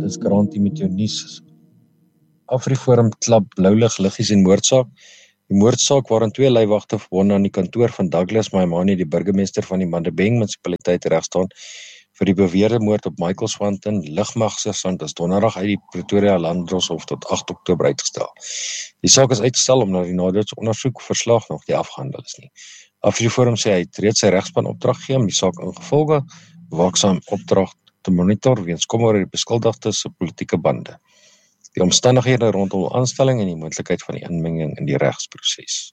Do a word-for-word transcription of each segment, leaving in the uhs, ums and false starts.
dis Grantie met jou nuus. Afriforum klap bloulig liggies en moordsaak. Die moordsaak waarin twee leiwagte verbonde aan die kantoor van Douglas Maimane, die burgemeester van die Madibeng munisipaliteit, regstaan vir die beweerde moord op Michael Swanton, lugmagsersant, is donderdag uit die Pretoria Landdroshof tot agt Oktober uitgestel. Die saak is uitgestel omdat die nadoetsondersoek verslag nog nie afgehandel is nie. Afriforum sê hy het reeds sy regspan opdrag gegee om die saak ingevolge waaksaam opdrag te monitor weens kommer oor die beskuldigdes se politieke bande, die omstandighede rondom aanstelling en die moontlikheid van die inmenging in die regsproses.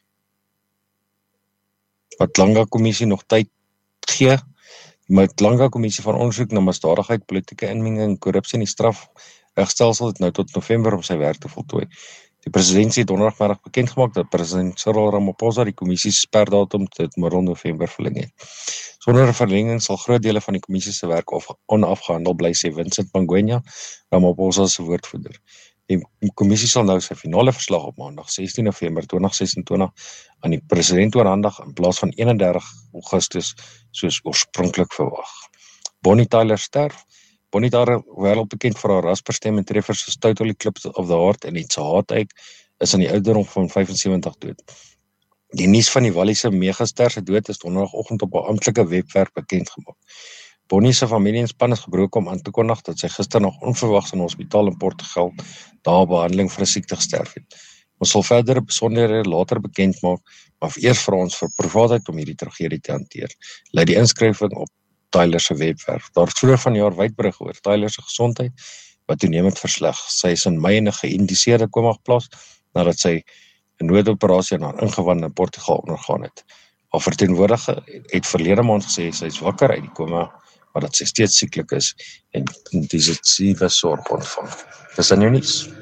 Wat Langa Kommissie nog tyd gee, die Langa Kommissie van ondersoek na misdadigheid, politieke inmenging en korrupsie in die strafregstelsel het nou tot November om sy werk te voltooi. Die president het donderdagmiddag bekendgemaak dat president Cyril Ramaphosa die kommissie se sperdatum tot middel November verleng het. Sonder 'n verlenging sal groot dele van die kommissie se werk onafgehandel bly, sê Vincent Mangwenya, Ramaphosa se woordvoerder. Die kommissie sal nou sy finale verslag op maandag sestien November tweeduisend ses-en-twintig aan die president oorhandig in plaas van eenendertig Augustus soos oorspronklik verwag. Bonnie Tyler sterf. Bonnie Tyler, wêreldbekend vir haar rasperstem en treffers soos Totally Eclipse of the Heart en It's a Heartache, is aan die ouderdom van vyfensewentig dood. Die nuus van die Walliese megaster se dood is donderdagoggend op haar amptelike webwerf bekend gemaak. Bonnie se familie en span is gebroken om aan te kondig dat sy gister nog onverwags in 'n hospitaal in Portugal daar behandeling vir 'n siekte gesterf het. Ons sal verdere besonderhede later bekend maak, maar eers vra ons vir privaatheid om hierdie tragedie te hanteer. Lei die inskrywing op Tyler se webwerf. Daar het vroeër vanjaar wyd berig oor Tyler se gesondheid, wat toenemend versleg. Sy is in Mei in 'n geïndiseerde koma geplaas nadat sy 'n noodoperasie aan haar ingewand in Portugal ondergaan het. Haar verteenwoordiger het verlede maand gesê sy is wakker uit die koma, maar dat sy steeds sieklik is en intensiewe sorg ontvang. Dis in jou nuus.